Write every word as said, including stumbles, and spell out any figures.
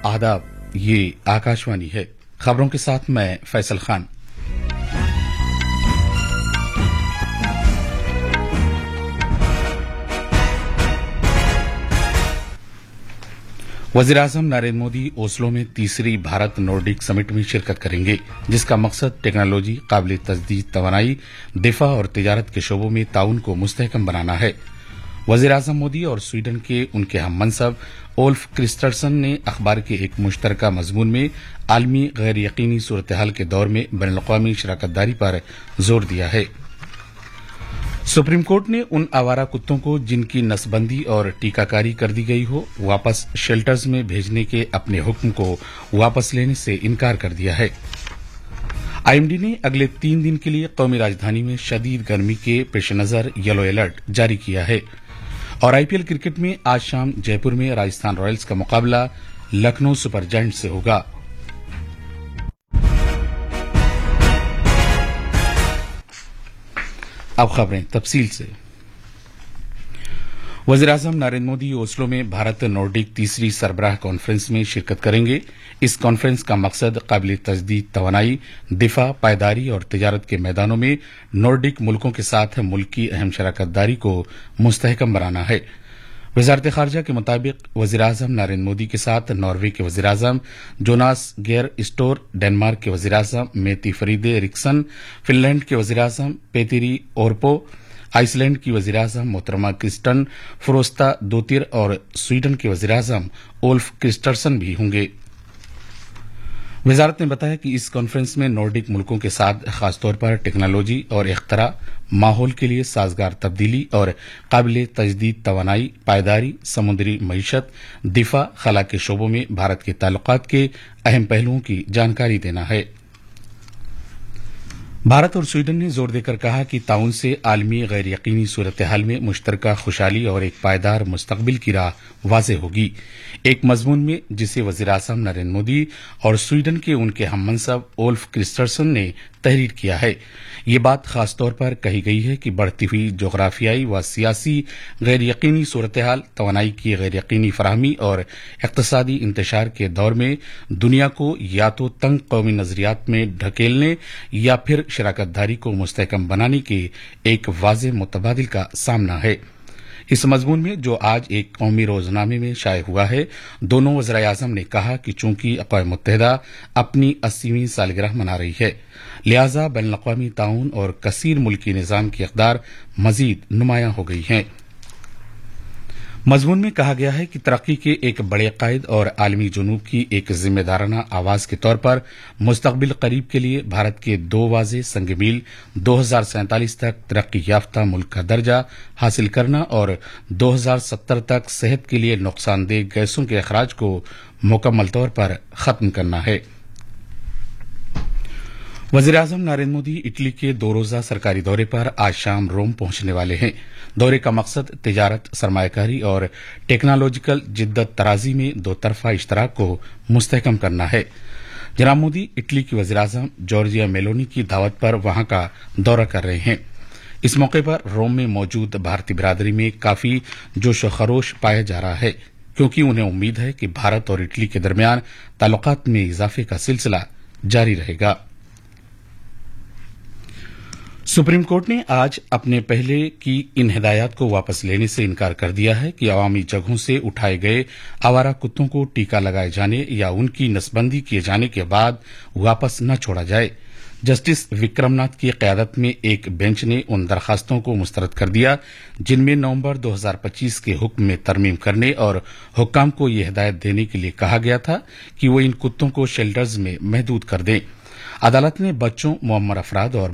आदाब, ये आकाशवाणी है। खबरों के साथ मैं फैसल खान। वज़ीर-ए-आज़म नरेंद्र मोदी ओस्लो में तीसरी भारत नॉर्डिक समिट में शिरकत करेंगे, जिसका मकसद टेक्नोलॉजी, काबिल तजदीद तवानाई, दिफा और तिजारत के शोबों में ताउन को मुस्तहकम बनाना है। वज़ीर-ए-आज़म मोदी और स्वीडन के उनके हम मनसब ओल्फ क्रिस्टर्सन ने अखबार के एक मुश्तरका मजमून में आलमी गैर यकीनी सूरत हाल के दौर में बैनुल-अक़वामी शराकतदारी पर जोर दिया है। सुप्रीम कोर्ट ने उन आवारा कुत्तों को जिनकी नसबंदी और टीकाकारी कर दी गई हो, वापस शेल्टर्स में भेजने के अपने हुक्म को वापस लेने से इनकार कर दिया है। आईएमडी ने अगले तीन दिन के लिए कौमी राजधानी में शदीद गर्मी के पेश नजर येलो अलर्ट जारी किया है। और आईपीएल क्रिकेट में आज शाम जयपुर में राजस्थान रॉयल्स का मुकाबला लखनऊ सुपर जायंट्स से होगा। अब खबरें तफसील से। वज़ीर-ए-आज़म नरेंद्र मोदी ओस्लो में भारत नॉर्डिक तीसरी सरबराह कॉन्फ्रेंस में शिरकत करेंगे। इस कॉन्फ्रेंस का मकसद काबिल तजदीद तवानाई, दिफा, पायदारी और तिजारत के मैदानों में नॉर्डिक मुल्कों के साथ मुल्क की अहम शराकतदारी को मुस्तहकम बनाना है। वजारत खारजा के मुताबिक वज़ीर-ए-आज़म नरेंद्र मोदी के साथ नॉर्वे के वज़ीर-ए-आज़म जोनास गेर स्टोर, डेनमार्क के वज़ीर-ए-आज़म मेती फरीदे रिक्सन, फिनलैंड के वज़ीर-ए-आज़म पेतिरी ओरपो, आइसलैंड की वज़ीर-ए-आज़म मोहतरमा क्रिस्टन फ्रोस्ता दोतिर और स्वीडन के वज़ीर-ए-आज़म ओल्फ क्रिस्टर्सन भी होंगे। वजारत ने बताया कि इस कॉन्फ्रेंस में नॉर्डिक मुल्कों के साथ खासतौर पर टेक्नोलॉजी और इख्तरा, माहौल के लिए साजगार तब्दीली और काबिल तजदीद तवानाई, पायदारी, समुद्री मईशत, दिफा, खला के शोबों में भारत के ताल्लुकात के अहम पहलुओं की जानकारी देना है। भारत और स्वीडन ने जोर देकर कहा कि ताउन से आलमी गैर यकीनी सूरत हाल में मुश्तरका खुशहाली और एक पायदार मुस्तकबिल की राह वाज़ेह होगी। एक मजमून में जिसे वज़ीर-ए-आज़म नरेंद्र मोदी और स्वीडन के उनके हम मनसब ओल्फ क्रिस्टर्सन ने तहरीर किया है। ये बात खास तौर पर कही गई है कि बढ़ती हुई जोग्राफियाई व सियासी गैर यकीनी सूरत हाल, तवानाई की गैर यकीनी फराहमी और इक्तसादी इंतशार के दौर में दुनिया को या तो तंग कौमी नजरियात में ढकेलने या फिर शराकतदारी को मुस्तहकम बनाने के एक वाज़ेह मुतबादिल का सामना है। इस मजमून में जो आज एक कौमी रोजनामे में शाये हुआ है, दोनों वज़ीर-ए-आज़म ने कहा कि चूंकि अक़वाम मुत्तहिदा अपनी अस्सीवीं सालगिरह मना रही है, लिहाजा बैनुल-अक़वामी ताउन और कसीर मुल्की निज़ाम की इक़दार मजीद नुमायां हो गई है। मजमून में कहा गया है कि तरक्की के एक बड़े कायद और आलमी जुनूब की एक जिम्मेदाराना आवाज के तौर पर मुस्तकबिल करीब के लिए भारत के दो वाज़े संग मील दो हजार सैंतालीस तक तरक्की याफ्ता मुल्क का दर्जा हासिल करना और दो हजार सत्तर तक सेहत के लिए नुकसानदेह गैसों के अखराज को मुकम्मल तौर पर खत्म करना है। वज़ीर-ए-आज़म नरेंद्र मोदी इटली के दो रोजा सरकारी दौरे पर आज शाम रोम पहुंचने वाले हैं। दौरे का मकसद तिजारत, सरमायाकारी और टेक्नोलॉजिकल जिद्दत तराजी में दो तरफा इश्तराक को मुस्तहकम करना है। जनाब मोदी इटली की वज़ीर-ए-आज़म जॉर्जिया मेलोनी की दावत पर वहां का दौरा कर रहे हैं। इस मौके पर रोम में मौजूद भारतीय बिरादरी में काफी जोश व खरोश पाया जा रहा है, क्योंकि उन्हें उम्मीद है कि भारत और इटली के दरमियान ताल्लुकात में इजाफे का सिलसिला जारी रहेगा। सुप्रीम कोर्ट ने आज अपने पहले की इन हिदायत को वापस लेने से इनकार कर दिया है कि अवामी जगहों से उठाए गए आवारा कुत्तों को टीका लगाए जाने या उनकी नसबंदी किए जाने के बाद वापस न छोड़ा जाए। जस्टिस विक्रमनाथ की क़यादत में एक बेंच ने उन दरखास्तों को मुस्तरद कर दिया जिनमें नवंबर दो हजार पच्चीस के हुक्म में तरमीम करने और हुक्काम को यह हिदायत देने के लिए कहा गया था कि वो इन कुत्तों को शेल्टर्स में महदूद कर दें। अदालत ने बच्चों, मुअम्मर अफराद और